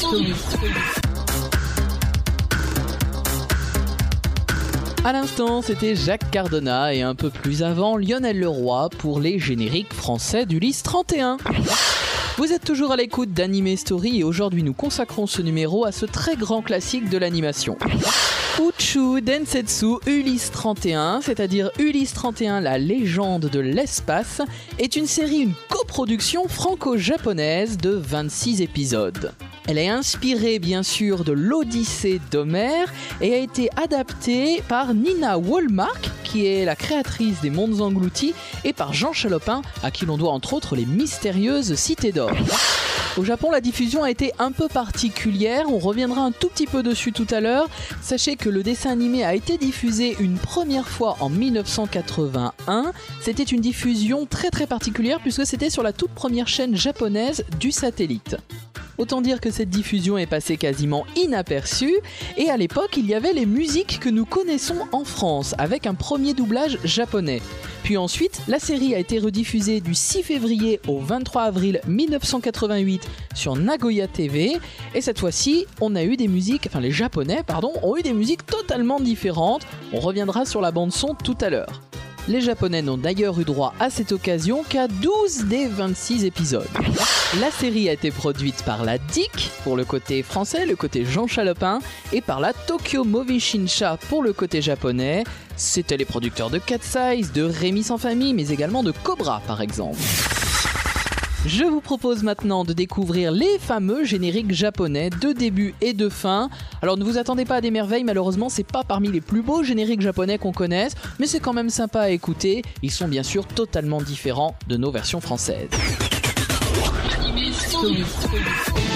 À l'instant, c'était Jacques Cardona et un peu plus avant, Lionel Leroy pour les génériques français d'Ulysse 31. Vous êtes toujours à l'écoute d'Anime Story et aujourd'hui nous consacrons ce numéro à ce très grand classique de l'animation. Uchu Densetsu Ulysse 31, c'est-à-dire Ulysse 31, la légende de l'espace, est une coproduction franco-japonaise de 26 épisodes. Elle est inspirée bien sûr de l'Odyssée d'Homère et a été adaptée par Nina Wallmark, qui est la créatrice des Mondes Engloutis, et par Jean Chalopin, à qui l'on doit entre autres les mystérieuses Cités d'Or. Au Japon, la diffusion a été un peu particulière, on reviendra un tout petit peu dessus tout à l'heure. Sachez que le dessin animé a été diffusé une première fois en 1981. C'était une diffusion très très particulière puisque c'était sur la toute première chaîne japonaise du satellite. Autant dire que cette diffusion est passée quasiment inaperçue, et à l'époque il y avait les musiques que nous connaissons en France, avec un premier doublage japonais. Puis ensuite, la série a été rediffusée du 6 février au 23 avril 1988 sur Nagoya TV, et cette fois-ci, les Japonais ont eu des musiques totalement différentes. On reviendra sur la bande-son tout à l'heure. Les Japonais n'ont d'ailleurs eu droit à cette occasion qu'à 12 des 26 épisodes. La série a été produite par la DIC pour le côté français, le côté Jean Chalopin, et par la Tokyo Movie Shinsha pour le côté japonais. C'étaient les producteurs de Cat Size, de Rémi sans famille, mais également de Cobra par exemple. Je vous propose maintenant de découvrir les fameux génériques japonais de début et de fin. Alors ne vous attendez pas à des merveilles, malheureusement c'est pas parmi les plus beaux génériques japonais qu'on connaisse, mais c'est quand même sympa à écouter. Ils sont bien sûr totalement différents de nos versions françaises.